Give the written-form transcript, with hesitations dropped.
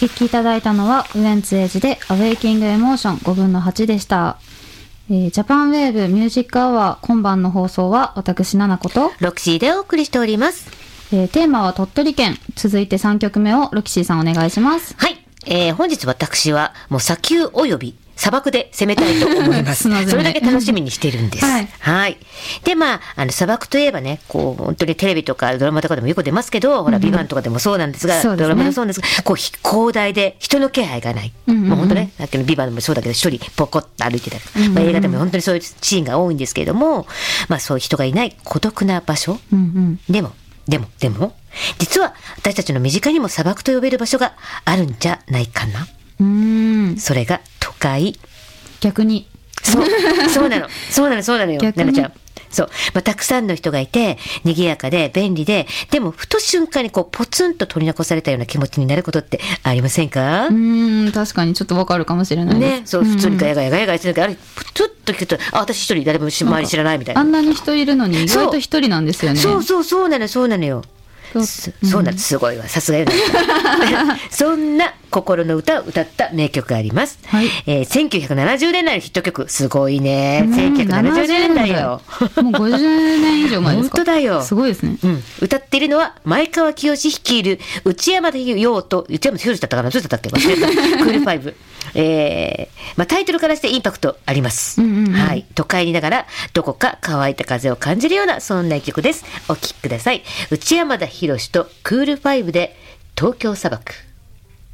聴きいただいたのはウエンツエイジでアウェイキングエモーション5分の8でした。ジャパンウェーブミュージックアワー今晩の放送は私ナナことロキシーでお送りしております。 テーマは鳥取県。続いて3曲目をロキシーさんお願いします。 はい、本日私はもう砂丘および砂漠で攻めたいと思います。それだけ楽しみにしているんです。はい。はい。で、砂漠といえばね、こう、本当にテレビとかドラマとかでもよく出ますけど、ほら、ビバンとかでもそうなんですが、ドラマもそうなんですが、こう、広大で人の気配がない。もう本当ね、さっきのビバンもそうだけど、一人ポコッと歩いてたり、映画でも本当にそういうシーンが多いんですけれども、そういう人がいない孤独な場所。でも、実は私たちの身近にも砂漠と呼べる場所があるんじゃないかな。それが都会。 逆に。 そうなのよ、ななちゃん。そう。たくさんの人がいて、賑やかで、便利で、でも、ふと瞬間にこう、ポツンと取り残されたような気持ちになることってありませんか？ 確かにちょっとわかるかもしれないです。 ね、そう、普通にガヤガヤしてるから、あれ、プツッと聞くと、私一人誰も周り知らないみたいな。 あんなに人いるのに、意外と一人なんですよね。 そうなのよ。そうなんです。すごいわ。さすがよね。そんな心の歌を歌った名曲があります。はい。1970年代のヒット曲。すごいね。1970年代よ。 もう50年以上前ですか？ 本当だよ。 すごいですね。 歌っているのは前川清率いる内山洋と、内山清だったかな？どうだったっけ？忘れた。クールファイブ。タイトルからしてインパクトあります。はい。都会にいながらどこか乾いた風を感じるようなそんな一曲です。お聴きください。内山田洋とクールファイブで東京砂漠。